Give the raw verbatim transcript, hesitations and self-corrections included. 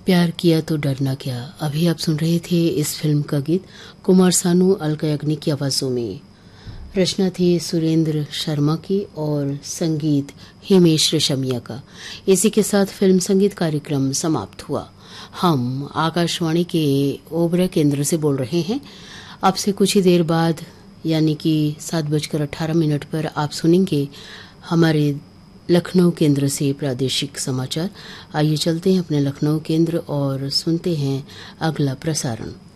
प्यार किया तो डरना क्या। अभी आप सुन रहे थे इस फिल्म का गीत कुमार सानू अलका याग्निक की आवाजों में। रचना थी सुरेंद्र शर्मा की और संगीत हिमेश रेशमिया का। इसी के साथ फिल्म संगीत कार्यक्रम समाप्त हुआ। हम आकाशवाणी के ओबरा केंद्र से बोल रहे हैं। आपसे कुछ ही देर बाद यानी कि सात बजकर अठारह मिनट पर आप सुनेंगे हमारे लखनऊ केंद्र से प्रादेशिक समाचार। आइए चलते हैं अपने लखनऊ केंद्र और सुनते हैं अगला प्रसारण।